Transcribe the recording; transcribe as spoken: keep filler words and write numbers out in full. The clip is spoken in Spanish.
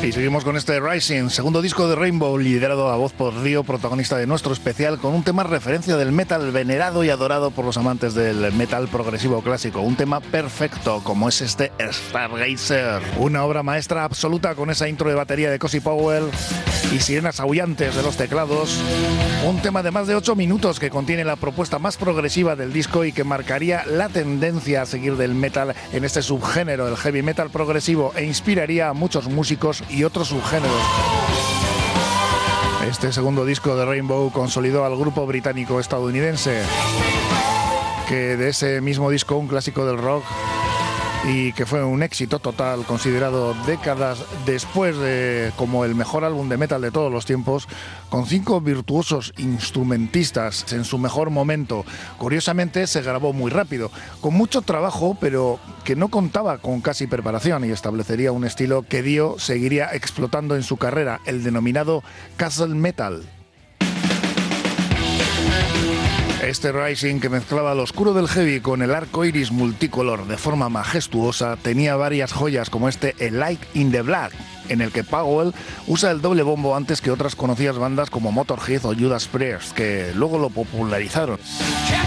Y seguimos con este Rising, segundo disco de Rainbow, liderado a voz por Dio, protagonista de nuestro especial, con un tema referencia del metal venerado y adorado por los amantes del metal progresivo clásico. Un tema perfecto, como es este Stargazer. Una obra maestra absoluta con esa intro de batería de Cozy Powell y sirenas aullantes de los teclados. Un tema de más de ocho minutos que contiene la propuesta más progresiva del disco y que marcaría la tendencia a seguir del metal en este subgénero, el heavy metal progresivo, e inspiraría a muchos músicos y otros subgéneros. Este segundo disco de Rainbow consolidó al grupo británico-estadounidense, que de ese mismo disco, un clásico del rock, y que fue un éxito total, considerado décadas después de como el mejor álbum de metal de todos los tiempos, con cinco virtuosos instrumentistas en su mejor momento. Curiosamente se grabó muy rápido, con mucho trabajo, pero que no contaba con casi preparación, y establecería un estilo que Dio seguiría explotando en su carrera, el denominado Castle Metal. Este Rising, que mezclaba lo oscuro del heavy con el arco iris multicolor de forma majestuosa, tenía varias joyas como este A Light in the Black, en el que Powell usa el doble bombo antes que otras conocidas bandas como Motorhead o Judas Priest, que luego lo popularizaron.